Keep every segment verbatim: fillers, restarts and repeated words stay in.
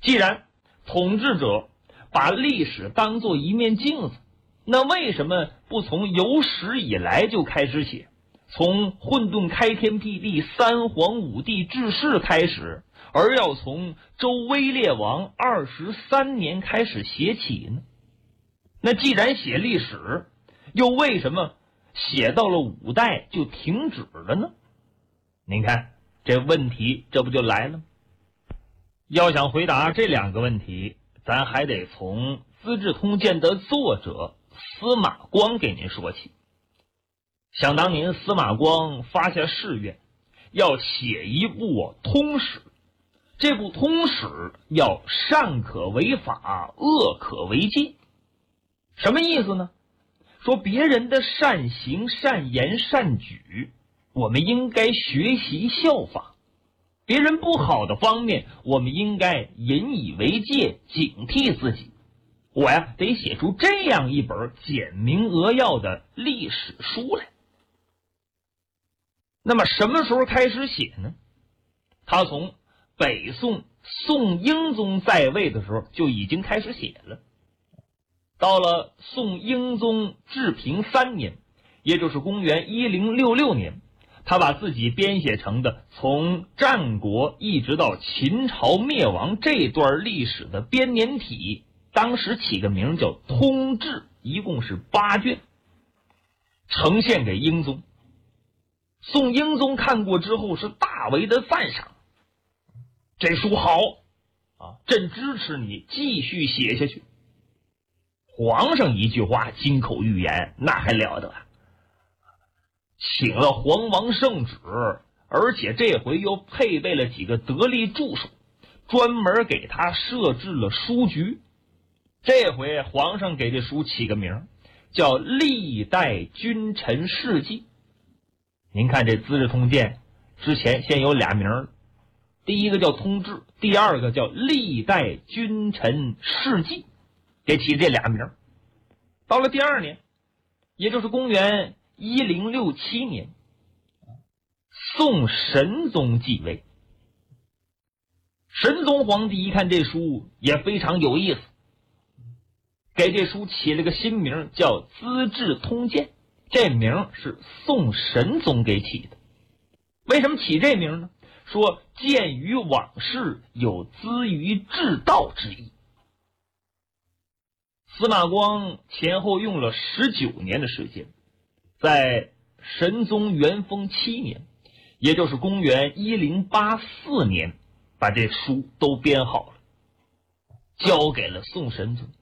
既然统治者把历史当作一面镜子，那为什么不从有史以来就开始写，从混沌开天辟地、三皇五帝治世开始，而要从周威烈王二十三年开始写起呢？那既然写历史，又为什么写到了五代就停止了呢？您看这问题这不就来了吗？要想回答这两个问题，咱还得从《资治通鉴》的作者司马光给您说起。想当年司马光发下誓愿，要写一部通史，这部通史要善可为法，恶可为戒。什么意思呢？说别人的善行、善言、善举，我们应该学习效仿；别人不好的方面，我们应该引以为戒，警惕自己。我呀，得写出这样一本简明扼要的历史书来。那么什么时候开始写呢？他从北宋宋英宗在位的时候就已经开始写了。到了宋英宗治平三年，也就是公元一零六六年，他把自己编写成的从战国一直到秦朝灭亡这段历史的编年体，当时起个名叫《通志》，一共是八卷，呈现给英宗。宋英宗看过之后是大为的赞赏，这书好啊，朕支持你继续写下去。皇上一句话金口玉言，那还了得啊！请了皇王圣旨，而且这回又配备了几个得力助手，专门给他设置了书局。这回皇上给这书起个名叫《历代君臣事迹》。您看这《资治通鉴》之前先有俩名，第一个叫通志，第二个叫历代君臣事迹，给起这俩名。到了第二年，也就是公元一零六七年，宋神宗继位。神宗皇帝一看这书也非常有意思，给这书起了个新名叫《资治通鉴》，这名是宋神宗给起的。为什么起这名呢？说鉴于往事，有资于治道之意。司马光前后用了十九年的时间，在神宗元丰七年，也就是公元一零八四年，把这书都编好了，交给了宋神宗。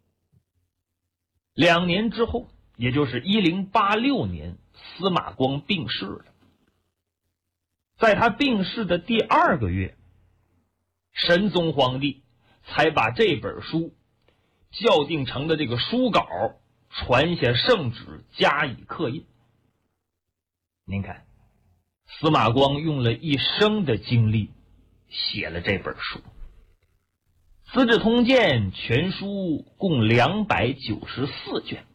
两年之后，也就是一零八六年，司马光病逝了。在他病逝的第二个月，神宗皇帝才把这本书校订成的这个书稿传下圣旨，加以刻印。您看，司马光用了一生的精力写了这本书。《资治通鉴》全书共两百九十四卷，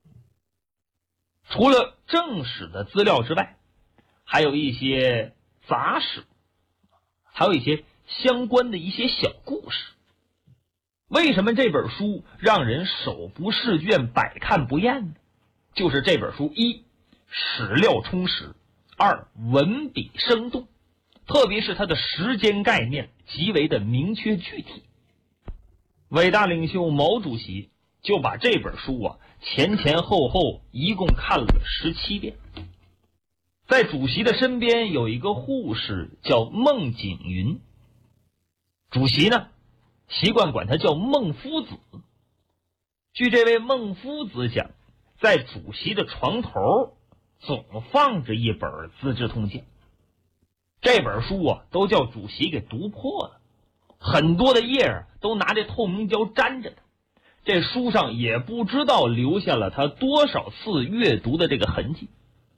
除了正史的资料之外，还有一些杂史，还有一些相关的一些小故事。为什么这本书让人手不释卷，百看不厌呢？就是这本书一史料充实，二文笔生动，特别是它的时间概念极为的明确具体。伟大领袖毛主席就把这本书啊前前后后一共看了十七遍。在主席的身边有一个护士叫孟景云，主席呢习惯管他叫孟夫子。据这位孟夫子讲，在主席的床头总放着一本《资治通鉴》，这本书啊都叫主席给读破了，很多的页啊都拿这透明胶粘着的，这书上也不知道留下了他多少次阅读的这个痕迹。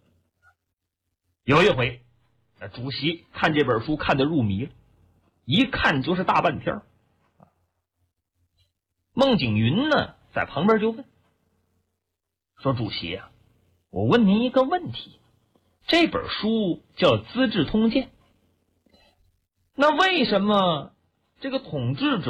有一回主席看这本书看得入迷了，一看就是大半天。孟景云呢在旁边就问说，主席啊，我问您一个问题，这本书叫《资治通鉴》，那为什么这个统治者